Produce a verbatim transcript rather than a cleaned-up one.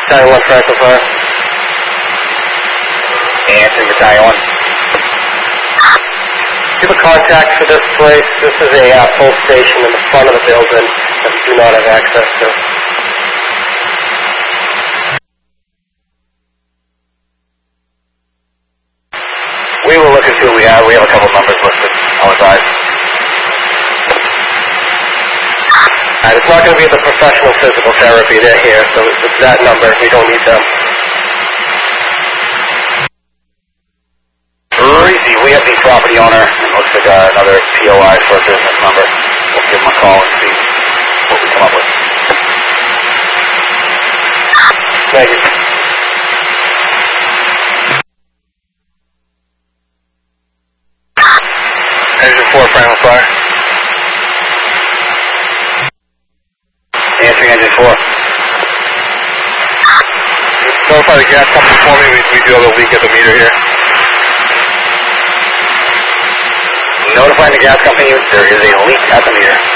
Battalion one, Franklin Fire. Answering Battalion one. Give a contact for this place. This is a uh, full station in the front of the building that we do not have access to. We will look and see what we have. We have a couple numbers listed. I'll advise. Alright, it's not going to be the professional physical therapy. They're here, so it's that number. We don't need them. Breezy, we have the property owner. It looks like uh, another P O I for a business number. We'll give him a call and see what we come up with. Thank you. Engine four, Franklin Fire. Answering engine four. Notify the gas company for me. We, we do have a leak at the meter here. Notifying the gas company there is a leak at the meter.